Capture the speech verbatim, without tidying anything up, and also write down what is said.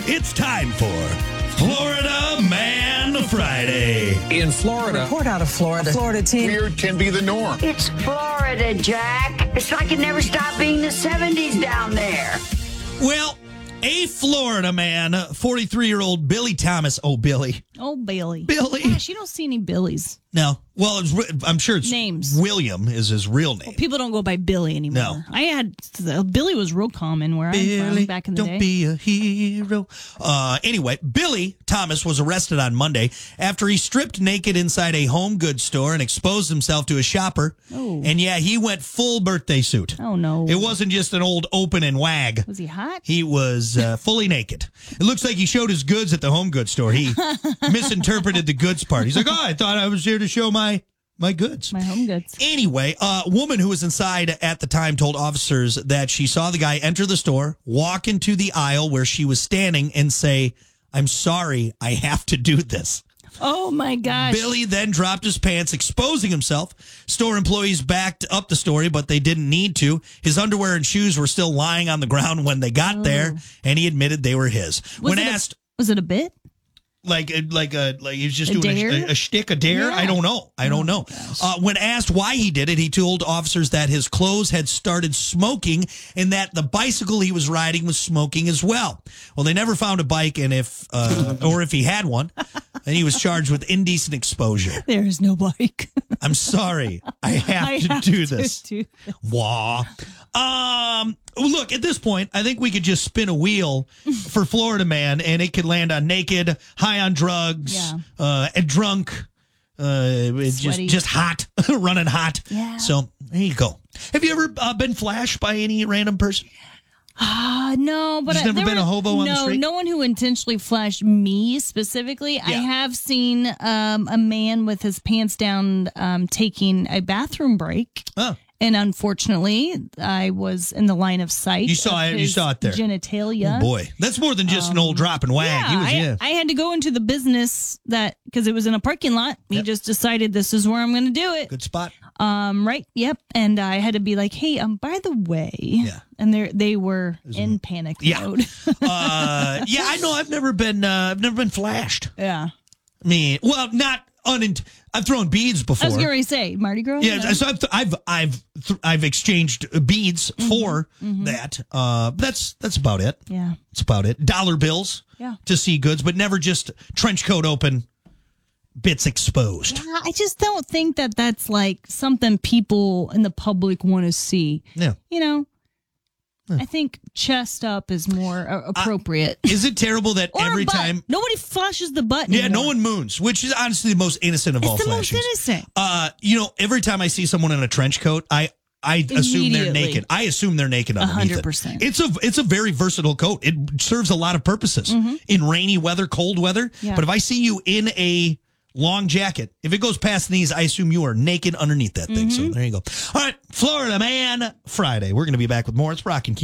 It's time for Florida Man Friday. In Florida. Report out of Florida. A Florida teen. Weird can be the norm. It's Florida, Jack. It's like it never stopped being the seventies down there. Well, a Florida man, forty-three-year-old Billy Thomas. Oh, Billy. Oh, Billy. Billy. Gosh, you don't see any Billies. No. Well, it's, I'm sure it's Names. William is his real name. Well, people don't go by Billy anymore. No. I had, Billy was real common where Billy, I'm from back in the don't day. be a hero. Uh, anyway, Billy Thomas was arrested on Monday after he stripped naked inside a home goods store and exposed himself to a shopper. Oh. And yeah, he went full birthday suit. Oh, no. It wasn't just an old open and wag. Was he hot? He was uh, fully naked. It looks like he showed his goods at the home goods store. He misinterpreted the goods part. He's like, oh, I thought I was here to show my my goods. My home goods. Anyway, a woman who was inside at the time told officers that she saw the guy enter the store, walk into the aisle where she was standing, and say, I'm sorry, I have to do this. Oh, my gosh. Billy then dropped his pants, exposing himself. Store employees backed up the story, but they didn't need to. His underwear and shoes were still lying on the ground when they got Oh. there, and he admitted they were his. Was when it a- asked... Was it a bit? Like, like a, like he was just A doing dare? a, a, a shtick, a dare. Yeah. I don't know. I don't know. Uh, when asked why he did it, he told officers that his clothes had started smoking and that the bicycle he was riding was smoking as well. Well, they never found a bike, and if uh, or if he had one, and he was charged with indecent exposure. There is no bike. I'm sorry, I have I to have do to this. do Wah. Um, look, at this point, I think we could just spin a wheel for Florida Man, and it could land on naked, high on drugs, Yeah. uh, and drunk, uh, it's just Sweaty. just hot, running hot. Yeah. So there you go. Have you ever uh, been flashed by any random person? Ah, no, but There's I- never there been a were- hobo on the no, street? No one who intentionally flashed me specifically. I Yeah. have seen um, a man with his pants down um, taking a bathroom break. Oh, And unfortunately, I was in the line of sight. You saw of it- you his saw it there. Genitalia. oh boy, that's more than just an old drop and wag. Yeah, he was, I, yeah. I had to go into the business that because it was in a parking lot. He Yep. just decided this is where I'm going to do it. Good spot. Um, right. Yep. And I had to be like, hey, um, by the way, Yeah. And they they were in panic Yeah. mode. uh, yeah, I know. I've never been. Uh, I've never been flashed. yeah. I mean, well, not unint. I've thrown beads before. I was going to say Mardi Gras. Yeah, so I've I've I've, th- I've exchanged beads for that. Uh, that's that's about it. Yeah. That's about it. Dollar bills. Yeah. To see goods, but never just trench coat open, bits exposed. Yeah, I just don't think that that's like something people in the public want to see. Yeah. You know, I think chest up is more uh, appropriate. Is it terrible that or every a butt. time? Nobody flashes the button. Yeah, no one moons, which is honestly the most innocent of all It's the most flashings. innocent. Uh, you know, every time I see someone in a trench coat, I I assume they're Immediately. naked. I assume they're naked underneath hundred it. percent. It's a it's a very versatile coat. It serves a lot of purposes in rainy weather, cold weather. Mm-hmm. Yeah. But if I see you in a long jacket, if it goes past the knees, I assume you are naked underneath that thing. So Mm-hmm. there you go. All right, Florida Man Friday. We're going to be back with more. It's Brock and Keith.